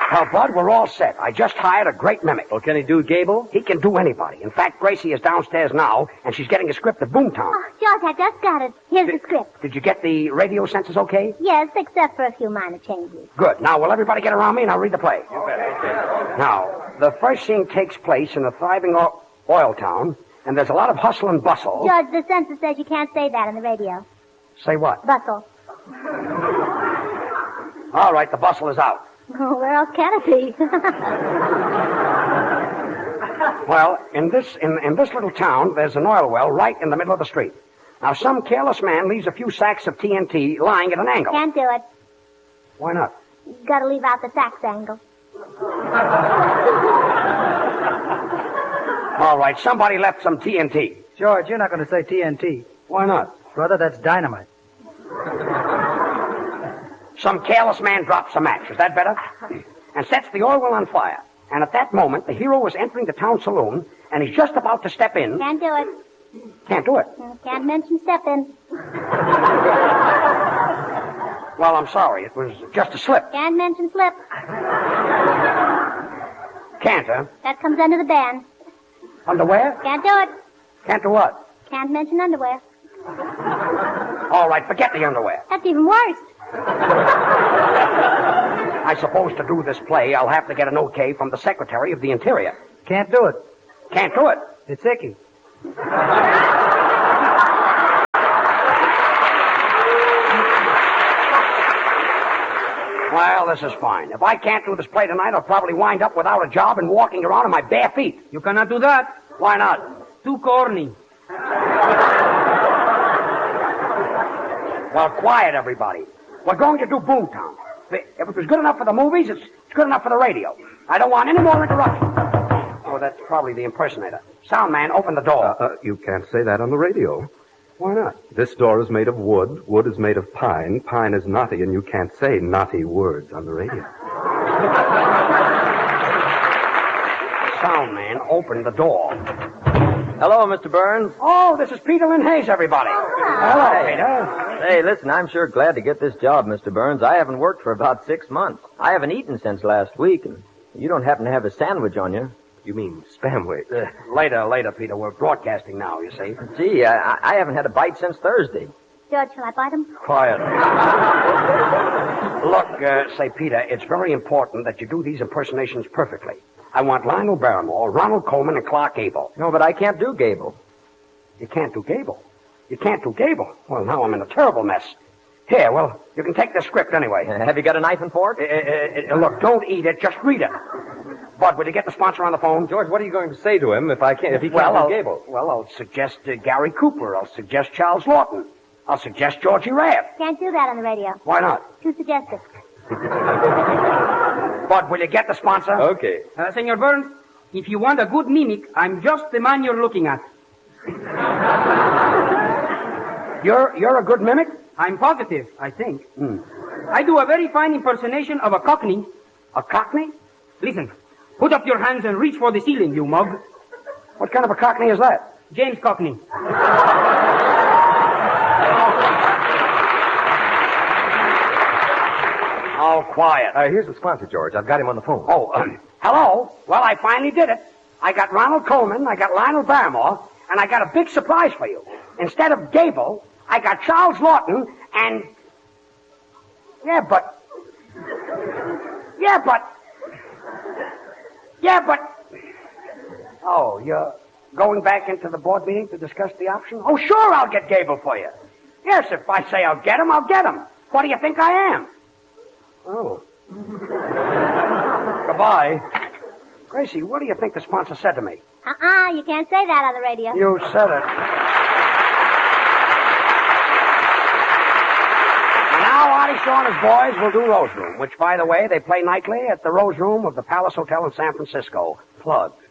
Well, Bud, we're all set. I just hired a great mimic. Oh, can he do Gable? He can do anybody. In fact, Gracie is downstairs now, and she's getting a script of Boomtown. Oh, George, I just got it. Here's the script. Did you get the radio senses okay? Yes, except for a few minor changes. Good. Now, will everybody get around me, and I'll read the play? You bet. Okay. Now, the first scene takes place in a thriving oil town, and there's a lot of hustle and bustle. George, the censor says you can't say that on the radio. Say what? Bustle. All right, the bustle is out. Oh, where else can it be? Well, in this little town, there's an oil well right in the middle of the street. Now, some careless man leaves a few sacks of TNT lying at an angle. Can't do it. Why not? You gotta leave out the sax angle. All right, somebody left some TNT. George, you're not going to say TNT. Why not? Brother, that's dynamite. Some careless man drops a match. Is that better? And sets the oil well on fire. And at that moment, the hero is entering the town saloon, and he's just about to step in. Can't do it. Can't do it. Can't mention step in. Well, I'm sorry. It was just a slip. Can't mention slip. Can't, huh? That comes under the ban. Underwear? Can't do it. Can't do what? Can't mention underwear. All right, forget the underwear. That's even worse. I suppose to do this play, I'll have to get an okay from the Secretary of the Interior. Can't do it. Can't do it. It's icky. Well, this is fine. If I can't do this play tonight, I'll probably wind up without a job and walking around on my bare feet. You cannot do that. Why not? Too corny. Well, quiet, everybody. We're going to do Boomtown. If it was good enough for the movies, it's good enough for the radio. I don't want any more interruptions. Oh, that's probably the impersonator. Sound man, open the door. You can't say that on the radio. Why not? This door is made of wood. Wood is made of pine. Pine is knotty, and you can't say knotty words on the radio. Sound man, open the door. Hello, Mr. Burns. Oh, this is Peter Lynn Hayes, everybody. Hello, Peter. Hey, listen, I'm sure glad to get this job, Mr. Burns. I haven't worked for about 6 months. I haven't eaten since last week, and you don't happen to have a sandwich on you. You mean spamwich? Later, Peter. We're broadcasting now, you see. Gee, I haven't had a bite since Thursday. George, shall I bite him? Quiet. Look, say, Peter, it's very important that you do these impersonations perfectly. I want Lionel Barrymore, Ronald Coleman, and Clark Gable. No, but I can't do Gable. You can't do Gable? You can't do Gable? Well, now I'm in a terrible mess. Here, well, you can take the script anyway. Have you got a knife and fork? Look, don't eat it, just read it. Bud, will you get the sponsor on the phone? George, what are you going to say to him if he can't do Gable? Well, I'll suggest Gary Cooper. I'll suggest Charles Lawton. I'll suggest Georgie Raft. Can't do that on the radio. Why not? Too suggestive. Bud, will you get the sponsor? Okay. Senor Burns, if you want a good mimic, I'm just the man you're looking at. You're a good mimic? I'm positive, I think. I do a very fine impersonation of a cockney. A cockney? Listen, put up your hands and reach for the ceiling, you mug. What kind of a cockney is that? James Cockney. Oh, quiet. Here's the sponsor, George. I've got him on the phone. Oh, hello? Well, I finally did it. I got Ronald Coleman, I got Lionel Barrymore, and I got a big surprise for you. Instead of Gable, I got Charles Lawton and... Yeah, but... Oh, you're going back into the board meeting to discuss the option? Oh, sure, I'll get Gable for you. Yes, if I say I'll get him, I'll get him. What do you think I am? Oh. Goodbye. Gracie, what do you think the sponsor said to me? You can't say that on the radio. You said it. And now Artie Shaw and his boys will do Rose Room, which, by the way, they play nightly at the Rose Room of the Palace Hotel in San Francisco. Plug.